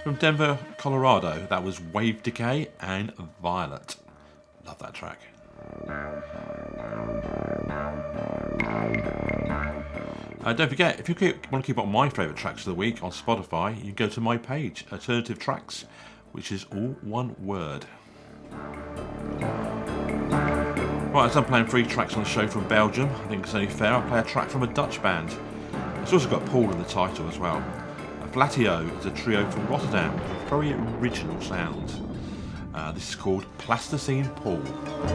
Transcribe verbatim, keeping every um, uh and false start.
From Denver, Colorado, that was Wave Decay and Violet. Love that track. Uh, don't forget, if you keep, want to keep up my favourite tracks of the week on Spotify, you can go to my page, Alternative Tracks, which is all one word. Right, as I'm playing three tracks on the show from Belgium, I think it's only fair I play a track from a Dutch band. It's also got Paul in the title as well. Flatio is a trio from Rotterdam with very original sounds. Uh, this is called Plasticine Paul.